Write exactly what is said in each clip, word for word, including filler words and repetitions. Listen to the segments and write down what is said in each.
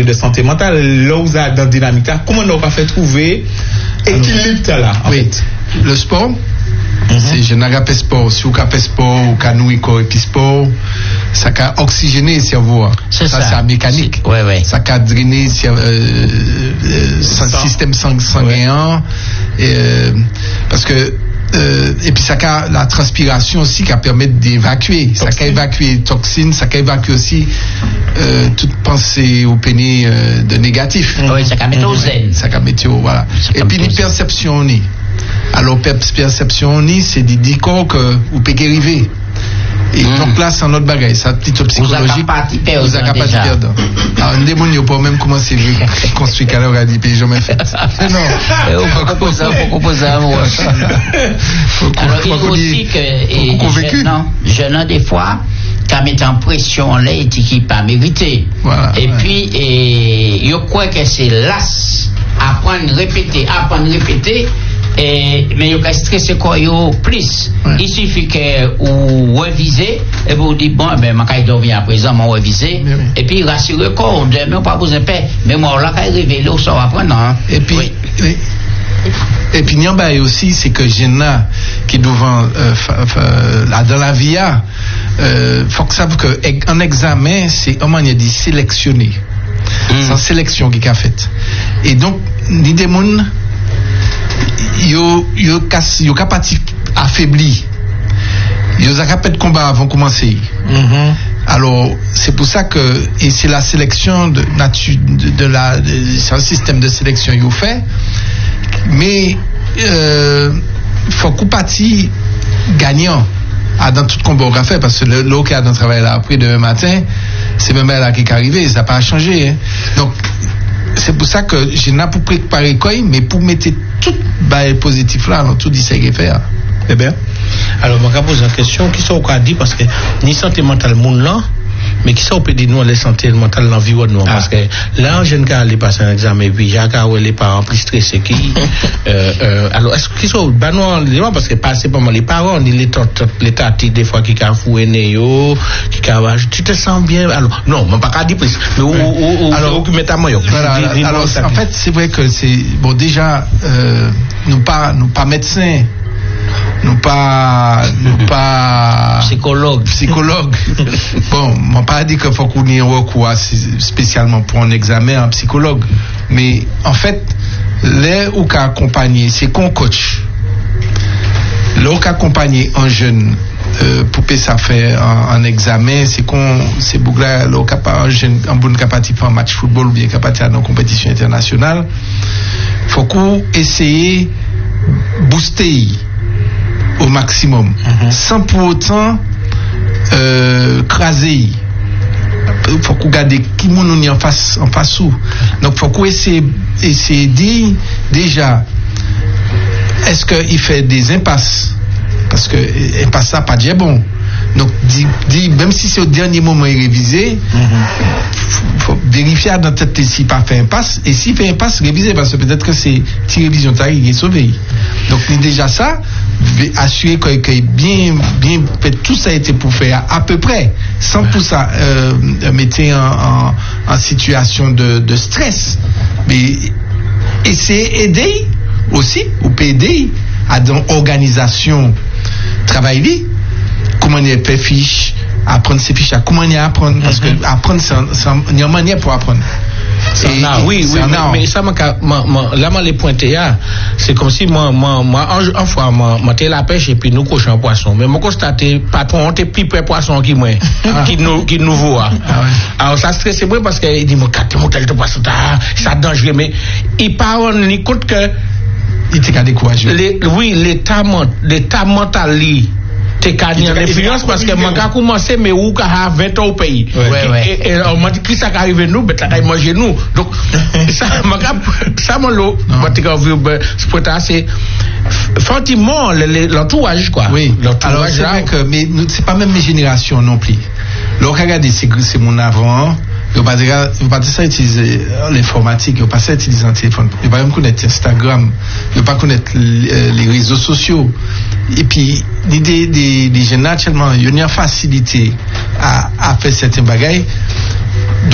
parler de santé mentale, là où ça dans dynamique là, comment on va faire trouver équilibre là en oui. fait. Le sport, mm-hmm. c'est je n'ai pas sport, si vous avez sport ou canoë quoi et puis sport, ça a oxygéné le cerveau. C'est ça, ça c'est la mécanique. C'est... Ouais, ouais. Ça a drainé le euh, euh, système sang- sanguin ouais. et, euh, parce que Euh, et puis ça a la transpiration aussi qui permet d'évacuer, ça a évacué toxines, ça a évacué aussi euh, toute pensée au pénis euh, de négatif. Mm-hmm. Oui, ça a mettre au zen. Ça a mettre au voilà. Et puis les perceptions ni. Alors perception ni c'est des dix corps que vous pouvez arriver. Et mm. donc là c'est un autre bagage, ça plutôt psychologique. Vous avez capacité de perdre. Alors un démon il peut même commencer à construire alors à dire pays jamais fait. Non. Il faut composer, faut composer à moi. Alors il faut aussi que et non, jeune des fois quand mettre en pression là et qui pas mérité. Voilà, et ouais. puis et je crois que c'est las apprendre répéter, apprendre répéter. Et, mais il y a stressé quoi plus ouais. Il suffit que vous révisez et vous dites bon ben ma caille dormir à présent moi réviser oui, oui. Et puis rassurer le corps demain pas besoin de paix mais moi là quand révéler au sort apprendre hein? Et puis oui. Oui. Et puis Nyamba aussi c'est que Jenna qui devant euh, fa, fa, là, dans la vie euh, faut que ça que un examen c'est un manière de sélectionner mm. c'est une sélection qui a fait et donc ni des monde yo yo casse yo capable affaibli yo a capable de combat avant commencer mm-hmm. Alors c'est pour ça que et c'est la sélection de nature de, de la de, c'est un système de sélection yo fait mais euh, faut qu'on partie gagnant à dans tout combat qu'on a fait parce que le local dans travail là après demain matin c'est même là qui est arrivé ça n'a pas changé hein. Donc c'est pour ça que je n'ai pas pour préparer quoi mais pour mettre tout bail positif là dans tout dit c'est qu'il faire. Eh bien alors on va poser une question qui sont quoi dit parce que ni santé mentale monde là mais qui sont peut dire nous la santé mentale l'environnement ah. Parce que là un jeune gars aller passer un examen puis Jacques les parents plus stressés qui euh, euh, alors est-ce qu'ils sont bah non parce que passer pas mal les parents ni les tantes les tatis des fois qui ca fouené yo qui ca tu te sens bien alors non mais pas dire plus mais ou, ou, ou, alors ou mettre moi voilà, alors en fait c'est vrai que c'est bon déjà euh, nous pas nous pas médecins nous pas nous pas psychologue psychologue bon on pas dit qu'il faut qu'on y ait recours spécialement pour un examen un psychologue mais en fait les ou qu'a accompagner c'est qu'on coach l'au qu'a accompagner un jeune euh, pour que ça fait un, un examen c'est qu'on c'est bougla l'au qu'a pas un jeune en bonne capacité pour un match football ou bien capacité à une compétition internationale faut qu'on essayer booster au maximum mm-hmm. sans pour autant euh, craser il faut qu'on garde qui nous en face en face où donc faut qu'on essaie essayer dire déjà est-ce qu'il fait des impasses parce que impasse ça pas déjà bon donc dit, dit, même si c'est au dernier moment il révisé mm-hmm. faut vérifier dans tête si pas fait impasse et si fait impasse réviser parce que peut-être que c'est si révision t'arrive il est sauvé donc déjà ça assurer que, que bien bien fait tout ça a été pour faire à peu près cent pour cent euh, mettez en, en, en situation de, de stress mais essayer aider aussi ou aider à dans organisation travail comment il fait fiche apprendre ses fiches à comment il apprendre parce que apprendre c'est il y a une manière pour apprendre. Et, ah, oui, oui, mais, mais ça m'a là m'a les pointé c'est comme si moi moi moi en fois moi monter la pêche et puis nous cochons poisson mais moi constater patron on était plus près poisson qui moi qui nous qui nouveau ah, ah ouais. Alors ça stresse moi parce que il dit moi quatre monter de poisson ça dangereux mais il pas on ni compte que il était découragé. Oui, l'état l'état mental li t'es gagné en influence parce que moi quand commencé mais où qu'a vingt ans au pays ouais, ouais. Et, et on m'a dit qui ça qui arrive nous ben ça qui manger nous donc ça moi ça mon lot moi tu as vu c'est effectivement l'entourage quoi oui alors c'est vrai que mais c'est pas même mes générations non plus le regarder c'est c'est mon avant vous pas dire vous pas ça utiliser l'informatique vous pas ça utiliser un téléphone vous pas même connaître Instagram vous pas connaître les réseaux sociaux et puis l'idée des des jeunes naturellement il y a une facilité à à faire certains bagages donc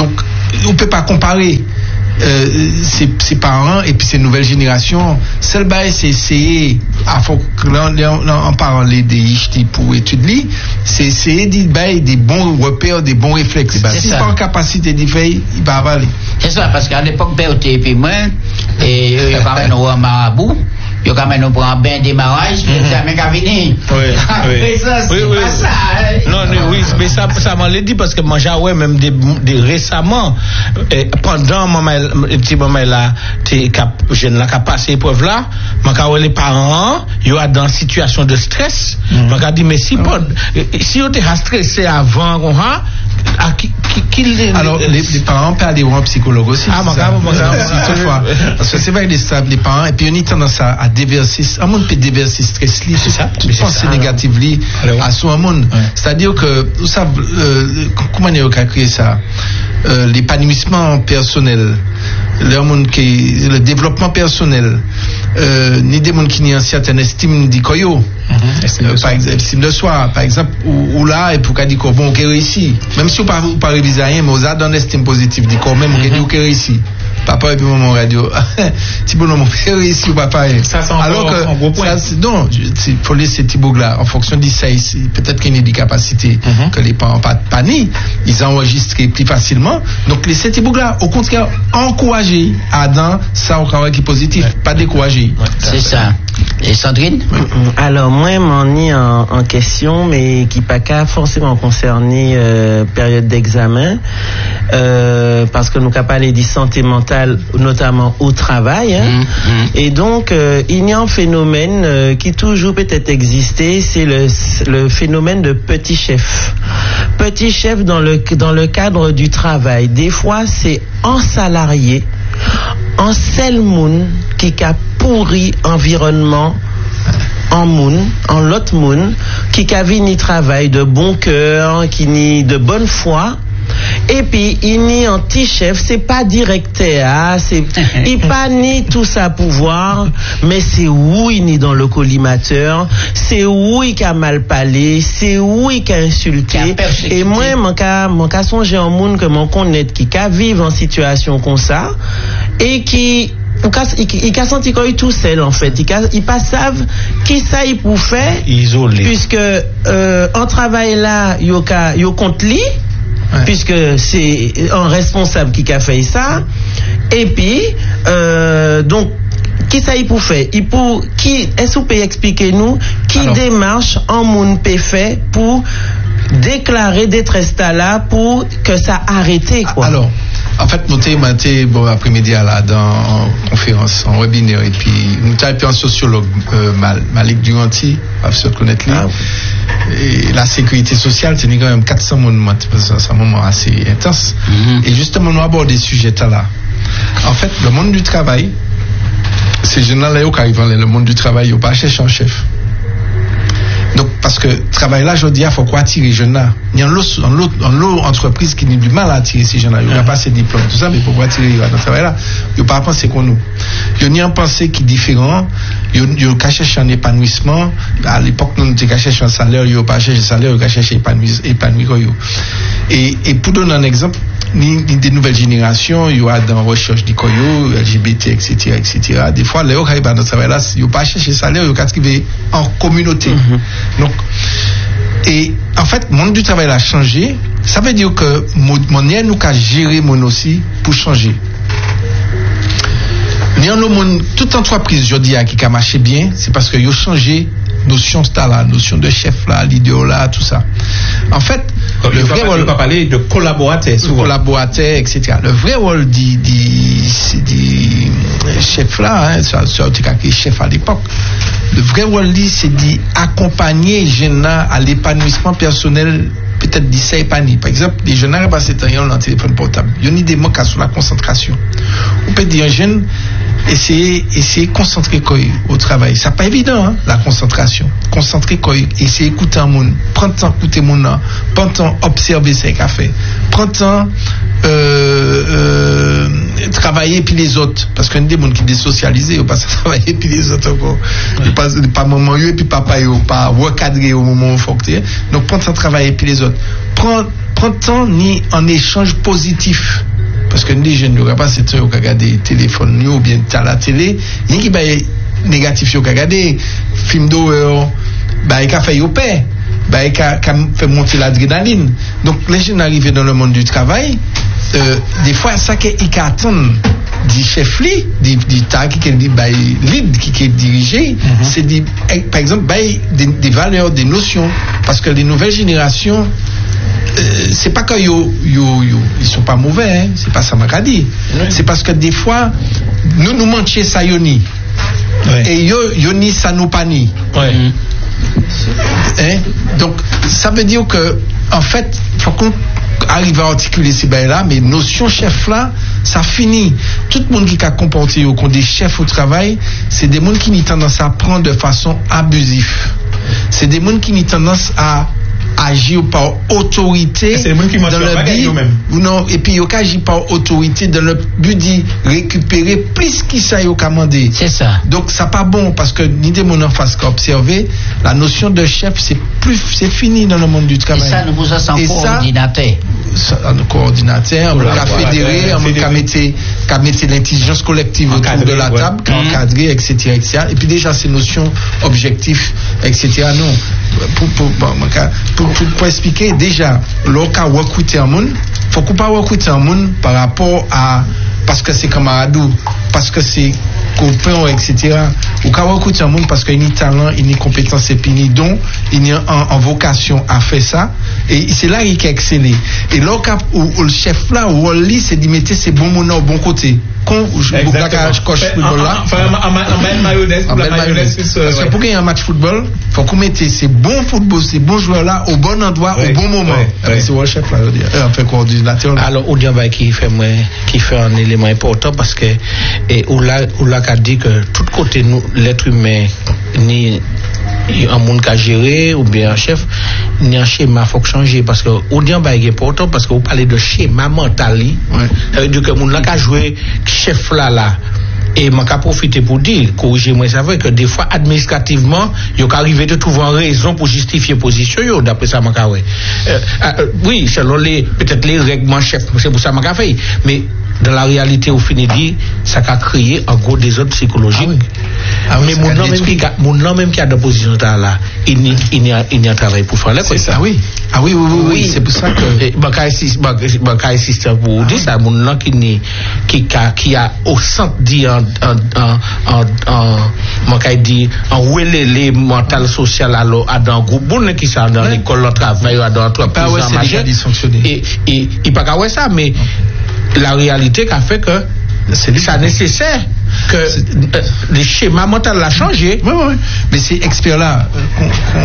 on peut pas comparer euh, ces, ces parents et puis ces nouvelles générations. Seul bail c'est essayer à faut en parler des ichti pour étudier, c'est essayer de bail des bons repères, des bons réflexes. Si pas en capacité d'y faire, il va avaler. C'est ça, parce qu'à l'époque B O T et puis moi et il y a quand même un marabout. Il y a quand même un bain démarrage, mais ça m'a fini. Oui, oui. Ça, c'est oui, pas oui. ça. Non, non, oui, mais ça, ça m'a dit parce que moi, j'ai ouais, même des, des récemment, et pendant moment, petit moment là, t'es cap, jeune là, qui a passé épreuve là, moi, les parents, ils sont dans une situation de stress. Moi, j'ai dit, mais si, pas, si on était stressé avant, on a, à qui, qui, qui alors, les, les parents peuvent aller voir un psychologue aussi. Ah, mon gars, mon gars, toutefois. Parce que c'est vrai, les, les parents, et puis on y tendance à, à déverser, un monde peut déverser stress, c'est ça, toute pensée négative, à son monde. Ouais. C'est-à-dire que, vous savez, euh, comment on a créé ça? Euh, l'épanouissement personnel, le, monde qui, le développement personnel, euh, ni des mondes qui n'ont une certaine estime d'Ikoyo. Mm-hmm. Euh, par exemple, estime de soi, par exemple, ou, ou là, et pour qu'on dise qu'on va réussir. Même si on ne peut pas réviser rien, mais on a une estime positive, dit qu'on même, on dit qu'on réussit. Papa et puis maman radio. Thibault non, mon frère réussi ou papa. Ça, c'est alors que, un gros point. Ça, non, il faut laisser Thibault là, en fonction de ça ici. Peut-être qu'il y a des capacités mm-hmm. que les parents pas pas ni, ils enregistrent plus facilement. Donc, laisser Thibault là, au contraire, encourager à dans ça au travail qui est positif, ouais. Pas décourager. Ouais, c'est ça. Et Sandrine? Alors, moi, m'en ai en, en question, mais qui pas qu'à forcément concerner euh, période d'examen, euh, parce que nous n'avons pas les dit santé mentale, notamment au travail. Hein. Mmh, mmh. Et donc, euh, il y a un phénomène euh, qui toujours peut-être existé, c'est le, le phénomène de petit chef. Petit chef dans le, dans le cadre du travail. Des fois, c'est en salarié, en seul monde qui a pourri environnement en moun, en l'autre moun, qui a ni travail de bon cœur, qui ni de bonne foi. Et puis, il n'y a un petit chef, c'est pas directeur, c'est, il pas ni tout ça pouvoir, mais c'est où il est dans le collimateur, c'est où il a mal parlé, c'est où il a insulté. Et moi, mon cas, mon cas, songe en monde que mon connaît qui a vivre en situation comme ça, et qui, il a senti qu'il est tout seul en fait, il pas savent qui ça il pour faire, isolé, puisque euh, en travail là, il y a compte lui. Ouais. Puisque c'est un responsable qui a fait ça, et puis euh, donc qui ça il pour faire, il pour qui est-ce que vous pouvez expliquer nous qui alors, démarche en monde peut faire pour déclarer détresse là pour que ça arrête quoi. Alors en fait, nous sommes bon après-midi là dans en conférence, en webinaire, et puis nous avons un sociologue, euh, Malik Duranti, pas sûr de connaître lui. Ah, oui. Et la sécurité sociale, c'est quand même quatre cents monuments, c'est un moment assez intense. Mm-hmm. Et justement, nous abordons des sujets là. En fait, le monde du travail, ces jeunes-là qui arrivent, le monde du travail, ils n'ont pas cherché un chef. Donc, parce que travail là, je dis, il faut quoi attirer les jeunes là. Il y a une autre entreprise qui a du mal à attirer ces jeunes là. Il n'y a pas ces diplômes, tout ça, mais pourquoi attirer dans le travail là? Il n'y a pas pensé qu'on nous. Il y a une pensée qui est différente. Il y a qu'à chercher un épanouissement. À l'époque, nous, nous avons cherché un salaire, il n'y a pas cherché un salaire, il y a cherché épanouir. Et, et pour donner un exemple, ni, ni des nouvelles générations, il y a dans la recherche du coyo, L G B T, et cetera, et cetera. Des fois, les gens qui arrivent dans le travail là, il n'y a pas cherché un salaire, il y a qu'à trouver en communauté. Mm-hmm. Donc, et en fait, le monde du travail a changé. Ça veut dire que mon lien nous a géré mon aussi pour changer. Mais en monde, toute entreprise, je dis, qui a marché bien, c'est parce qu'il a changé notion de là, notion de chef là, leader là, tout ça. En fait, donc, le vrai rôle, on va parler de collaborateur, souvent. Collaborateur, et cetera. Le vrai rôle du, du, du chef là, hein, ça, ça a été chef à l'époque. Le vrai rôle, c'est d'accompagner les jeunes à l'épanouissement personnel, peut-être d'ici épanoui. Par exemple, les jeunes n'arrivent pas à s'éteindre dans le téléphone portable. Il y a des manques sur la concentration. On peut dire un jeune, essayer, essayer de concentrer au travail. C'est pas évident, hein, la concentration. Concentrer, essayer d'écouter un monde, prendre le temps d'écouter mon nom, prendre le temps d'observer ce qu'il a fait, prendre le temps euh, euh, travailler puis les autres. Parce qu'il y a des gens qui sont désocialisés, ils ne passent à travailler puis les autres encore. Ils passent pas maman, et puis papa, ils ne pas recadrer au moment où il faut que tu aies. Donc, prendre le temps de travailler puis les autres. Prendre, prendre le temps ni en échange positif. parce que les jeunes, ils n'ont pas cette heure, ils regardent des téléphones, ou bien à la télé, il y a qui est négatif, ils regardent des films d'horreur, bah, ils ont fait au paix, bah, ils ont fait monter l'adrénaline. Donc, les jeunes arrivent dans le monde du travail, euh, des fois, ça qu'ils attendent du chef li, du, du tag qui est dit, bah, lead qui est dirigé, mm-hmm. c'est dit, par exemple, bah, des, des valeurs, des notions, parce que les nouvelles générations, euh, c'est pas que yo, yo, yo, ils sont pas mauvais, hein, c'est pas ça m'a dit. Oui. C'est parce que des fois, nous nous manchions ça yoni. Oui. Et yo, yoni ça nous pani. Oui. Hein? Donc, ça veut dire que, en fait, faut qu'on arrive à articuler ces bails-là, mais notion chef-là, ça finit. Tout le monde qui a comporté au compte des chefs au travail, c'est des gens qui ont tendance à prendre de façon abusive. C'est des gens qui ont tendance à agir par autorité c'est dans le but non et puis ils agissent par autorité dans le but de récupérer plus qu'ils ça ils commandé. C'est ça. Donc ça pas bon parce que ni des gens en face qu'observer la notion de chef c'est plus c'est fini dans le monde du travail. Et ça nous vous a sans coordinateur. Ça un coordinateur, on a fédéré, on a mettre qu'a mettre l'intelligence collective autour de la table, qu'a encadré et cetera et cetera. Et puis déjà ces notions objectifs et cetera. Non pour pour pour Pour, pour expliquer, déjà, lorsqu'on a recruté un monde, il ne faut pas recruter un monde par rapport à. Parce que c'est camaradou, parce que c'est copain, et cetera. Ou qu'on recruter un monde parce qu'il y a talent, il y a compétence et puis il y a don, il y a en vocation à faire ça. Et c'est là qu'il a excellé. Et là, où le chef là, où on lit, c'est d'y mettre ses bons mots au bon côté. Quand je coche football là, en belle mayonnaise, pour la mayonnaise. Parce que pour qu'il y ait un match football, il faut qu'on mette ces bons football, ces bons joueurs là au bon endroit, au bon moment. C'est le chef là, on fait coordinateur. Alors, Odiamba qui fait qui fait un élément important parce que et où là où là qu'a dit que tout côté nous l'être humain ni un monde qui a géré ou bien un chef ni un schéma faut changer parce que Odiamba est important parce que vous parlez de schéma mental ça veut dire que monde là qui a joué chef là là et moi qu'à profiter pour dire corriger moi ça veut que des fois administrativement il y a arrivé de trouver une raison pour justifier position yo d'après ça moi ouais euh, euh, oui selon les peut-être les règlements chef c'est pour ça moi fait mais dans la réalité au fini dit ça a créé un gros désordre psychologique. Ah oui. Ah oui, mais mon nom même qui a mon nom même qui a de position là il n'y il n'y a il n'y a travail pour faire là c'est ça oui ah oui oui oui, oui. oui. C'est pour ça que baka assiste baka assiste pour dire ça mon nom qui ni qui a qui a au centre dit en en en en moi qui dit en relais les mental social alors à dans groupe bon qui ça dans l'école le travail dans entreprise majeur et et il pas ouais ça mais la réalité qui a fait que c'est ça nécessaire que euh, le schéma mental l'a changé. Oui, oui, mais ces experts-là, euh,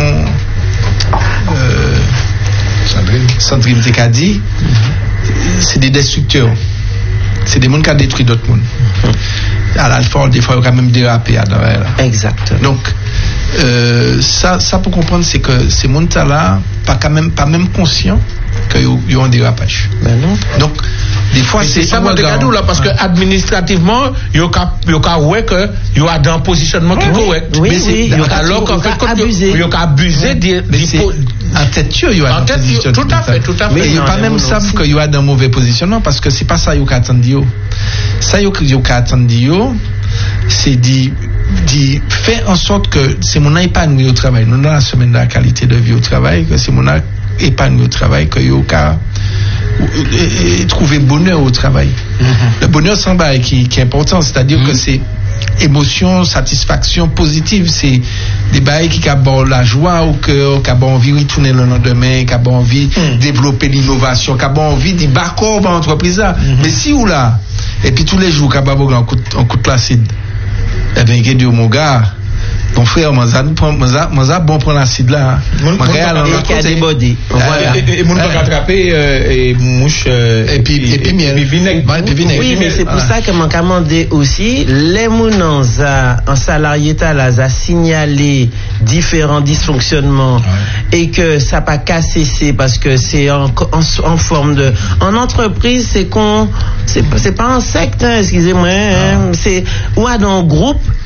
euh, Sandrine Teka dit, c'est des destructeurs. C'est des gens qui ont détruit d'autres mondes. À l'alpha, des fois, il y a quand même dérapé à travers là. Exactement. Donc, euh, ça, ça pour comprendre, c'est que ces mondes-là, pas quand même, pas même conscients qu'ils ont un dérapage. Ben non. Donc, des fois, mais c'est ça, mon dégât là, parce que administrativement, il y a ouais que il y a un positionnement qui est correct. Oui, mais oui, c'est alors qu'en fait, il y a abusé des. En tête, il y a un positionnement. Tout à fait, tout à fait. Mais il n'y a pas même ça qu'il y a un mauvais positionnement, parce que c'est pas ça qu'il y a attendu. Ça qu'il y a attendu, c'est dit. dit faire en sorte que c'est mon épanoui au travail. Nous, dans la semaine de la qualité de vie au travail, que c'est mon épanoui au travail, que yo ka trouver bonheur au travail. Mm-hmm. Le bonheur c'est un bail qui, qui est important, c'est-à-dire mm-hmm. que c'est émotion, satisfaction positive, c'est des bails qui ont la joie au cœur, qui ont envie de retourner le lendemain, qui ont envie de mm. développer l'innovation, qui ont envie de bacor dans l'entreprise là. Mm-hmm. Mais si ou là, et puis tous les jours, qui ont un coup de l'acide, eh bien, il y a mon gars, mon frère, moi, ça, bon pour l'acide là. Mon frère, il y a des body. Et mon pas rattraper, et mouche, et puis, et puis, miel. Oui, mais c'est pour ça que mon commandé aussi, les mounons, un salarié là, a signalé différents dysfonctionnements et que ça n'a pas qu'à cesser parce que c'est en, en, en forme de. En entreprise, c'est qu'on. C'est pas un secte, hein, excusez-moi, hein, c'est. Ou dans un groupe.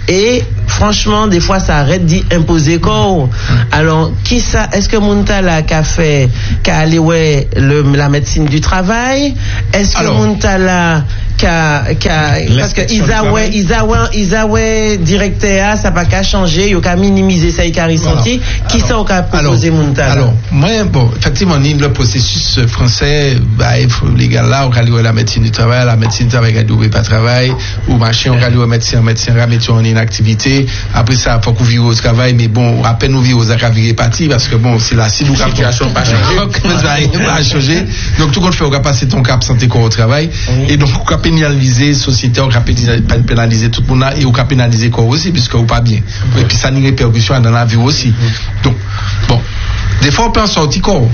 Et franchement, des fois, ça arrête d'y imposer quoi. Alors, qui ça, est-ce que Muntala qu'a fait, qu'a allé, ouais, le, la médecine du travail? Est-ce que Muntala qu'a, qu'a, parce que Isaoué, Isaoué, Isaoué, directeur, ça n'a pas qu'à changer, il a qu'à minimiser ça, il a ressenti. Qui ça, qu'a proposé Muntala? Alors, moi, bon, effectivement, ni le processus français, bah, il faut, les gars là, on va aller la médecine du travail, la médecine du travail, on va pas travail, ou machin, on va aller médecin, médecin, médecin, on est en activité. Après ça, faut qu'on vive au travail, mais bon, à peine nous vivons aux activités parties, parce que bon, c'est la situation pas changée. pas changé. Donc, tout compte fait, on va passer ton cap santé corps au travail. Et donc, on va pénaliser société, on va pénaliser tout le monde et on va pénaliser corps aussi, puisque on pas bien. Et puis, ça a une répercussion dans la vie aussi. Donc, bon, des fois, on peut en sortir corps.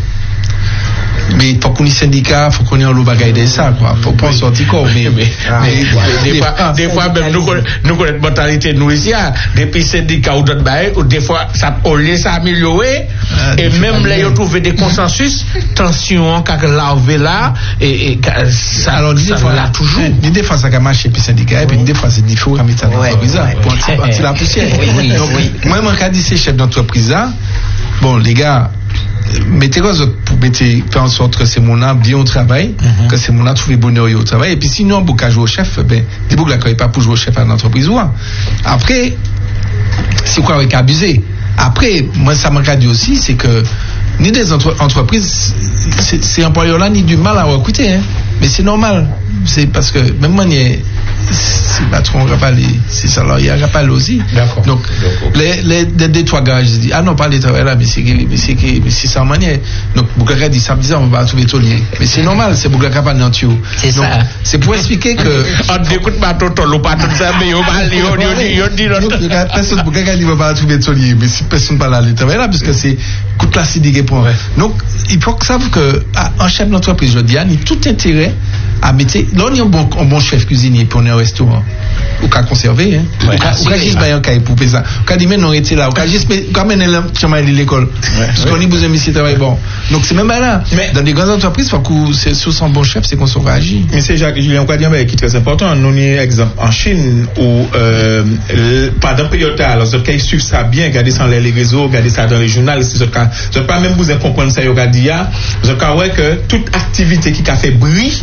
Mais il faut qu'on ait syndicat, il faut qu'on ait un lot bagaille de ça, quoi. Faut pas en sortir corps, mais, mais, ah, mais, mais des, fois, des fois, même nous, nous connaissons la mentalité, nous ici, depuis syndicats ou d'autres bagailles, ou des fois, ça, on laisse améliorer, ah, et même là, ils ont trouvé des consensus, tension, quand l'arvé là, et, et, ça, alors, ça, fois, là, toujours. Ni des fois, ça a marché, puis syndicat, et puis des fois, c'est différent, mais ça dans l'entreprise, pour anti la poussière. Donc, moi, moi, quand je dis c'est chef d'entreprise, bon, les gars, mettez quoi pour mettre, faire en sorte que c'est mon âme bien au travail, mm-hmm. que c'est mon âme trouver bonheur au travail, et puis sinon, vous pouvez jouer au chef, ben, des boucles là, pas pour jouer au chef à l'entreprise ou après, c'est quoi avec abuser. Après, moi, ça m'a dit aussi, c'est que, ni des entre- entreprises, c'est, c'est employeurs là, ni du mal à recruter, hein. Mais c'est normal. C'est parce que, même moi, c'est patron, on va pas les, c'est salarié, on va pas aussi. D'accord. Donc, D'accord. les, les, les deux, trois gars, je dis, ah non, pas les travailleurs là, mais c'est, mais c'est, mais c'est ça en manière. Donc, Bouglaka dit, ça me dit, on va trouver tout lié. Mais c'est normal, c'est Bouglaka pas dans tuyau. C'est donc, ça. C'est pour expliquer que. On n'écoute pas tout le pas tout ça, mais on va dire, on dit, on dit, personne, Bouglaka dit, on va trouver tout lié. Mais si personne pas là, les travailleurs là, parce que c'est, toute la sidigué pour. Donc, il faut que savent que, un chef d'entreprise, je dis, il a tout intérêt à mettre, là, on est un bon, un bon chef cuisinier pour un restaurant. Ou qu'à conserver, hein. Ou qu'à juste bailler un cahier pour faire ça. Ou qu'à dire, mais non, était là. Ou qu'à juste, qu'à mener à l'école. Parce qu'on y besoin de travail bon. Donc, c'est même là. Mais, dans des grandes entreprises, faut que c'est sous son bon chef, c'est qu'on se réagit. Mais c'est Jacques Julien Quadien, qui est très important. Nous, avons un exemple en Chine où, euh, pendant période, alors, ce cas, suivent ça bien, regardez ça dans les réseaux, regardez ça dans les journaux, c'est ce cas. Je ne peux pas même vous comprendre ça, regardez, je cas, ouais, que toute activité qui a fait bruit,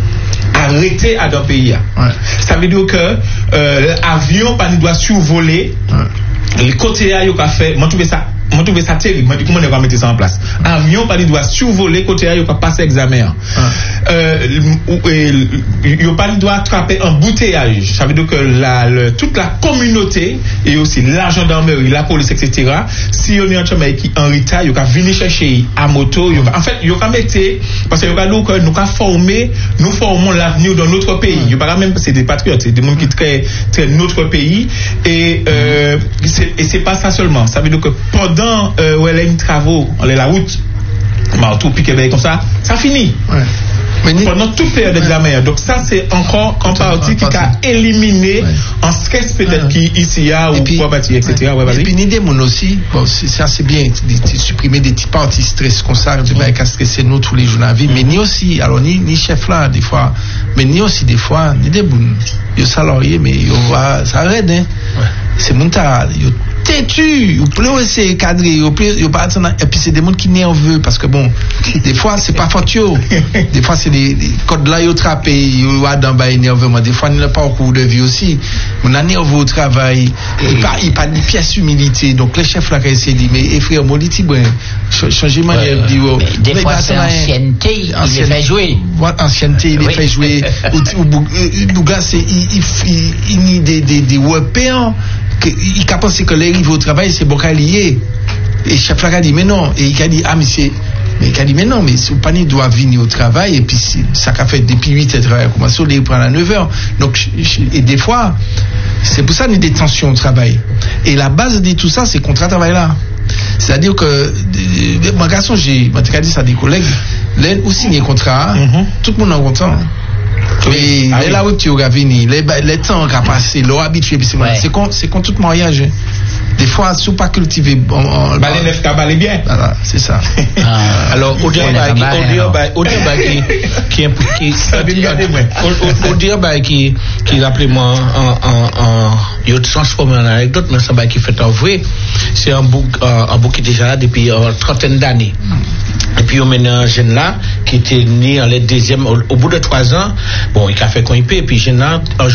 arrêté à dans le pays. Ouais. Ça veut dire que euh, l'avion pas doit survoler ouais. les côtés à yo fait moi trouvé ça moi trouvé ça terrible moi dis comment on va mettre ça en place avion pas doit survoler côté à yo passer examen euh yo pas doit attraper un embouteillage. Ça veut dire que la le, toute la communauté et aussi la gendarmerie la police etc si on est en chemin qui en retard yo va venir chercher à moto yo en fait yo va mettre parce que yo va que nous va former nous formons l'avenir dans notre pays yo pas même c'est des patriotes c'est des gens qui très très notre pays et euh, c'est, et c'est pas ça seulement ça veut dire que pendant euh, où elle a une travaux on est la route Martou piqué comme ça ça finit ouais. Mais pendant toute période d'examen. Donc ça c'est encore en partie qui a éliminé ouais. en stress peut-être ouais. qui ici a ou quoi partir et cetera. Ouais. Ouais, et puis ni des mon aussi bon c'est ça c'est bien de, de supprimer des petits parties stress comme ça de pas qu'à stresser nous tous les jours dans la vie mais ni aussi alors ni ni chef là des fois mais ni aussi des fois ni des bons yo salarié mais yo va ça arrête hein ouais. C'est mental yo têtu ou plus c'est cadré ou plus yo pas et puis c'est des monde qui nerveux parce que bon des fois c'est pas fautio des fois c'est des, des codes là yo trappé yo va dans bas énervement des fois il n'a pas au cours de vie aussi on a nerveux au travail il pas il pas de pièce humilité donc les chefs là qui essaient dit mais frère moliti ben changer manière dit des fois c'est ancienneté il les fait jouer ancienneté il les fait jouer ou ou gars c'est il il il des des des repères il a pensé que les rives au travail c'est beaucoup lié et chef là a dit mais non et il a dit ah mais c'est mais il a dit mais non mais si vous panier doit venir au travail et puis ça qu'a fait depuis huit heures travail commence au prendre à neuf heures donc et des fois c'est pour ça qu'il y a des tensions au travail et la base de tout ça c'est contrat travail là c'est-à-dire que mon garçon j'ai moi dit ça à des collègues là où signer contrat mm-hmm. tout le monde est content mais ah, là où tu as venu les, les temps qu'a passé l'eau habitué c'est ouais. c'est con c'est con tout mariage Des fois, si vous pas cultiver bon, balai neuf ka balai bien. Voilà, c'est ça. Ah, alors, au dire au dire qui qui qui au dire qui qui rappelez moi en en en il transformé en anecdote, mais ça va qui fait en vrai. C'est un bouc un bouc qui est déjà là depuis une trentaine d'années. Et puis on mène un jeune là qui était né en les deuxième au, au bout de trois ans. Bon, il a fait qu'on y peut et puis jeune là